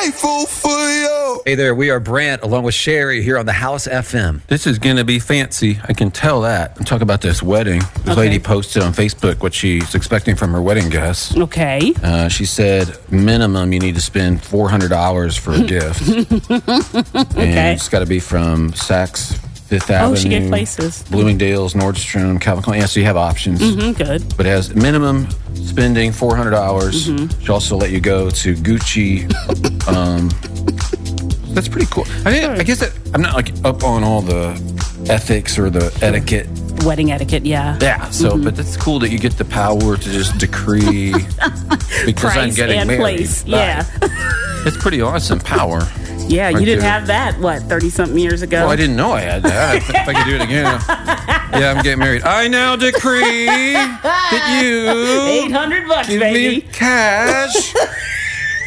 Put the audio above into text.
grateful for you. Hey there, we are Brant along with Sherry here on the House FM. This is going to be fancy. I can tell that. I'm talking about this wedding. This lady posted on Facebook what she's expecting from her wedding guests. Okay. She said minimum you need to spend $400 for a gift. And it's got to be from Saks, Fifth Avenue. Oh, she gave places. Bloomingdale's, Nordstrom, Calvin Klein. Yeah, so you have options. Good. But it has minimum spending $400. She'll also let you go to Gucci. That's pretty cool. I guess that I'm not like up on all the ethics or the etiquette. Wedding etiquette, yeah. Yeah, so but that's cool that you get the power to just decree because Price I'm getting and married. place, yeah. It's pretty awesome power. Yeah, you Right didn't there. have that, 30-something years ago? Well, I didn't know I had that. If I could do it again. Yeah, I'm getting married. I now decree that you $800, give baby. me cash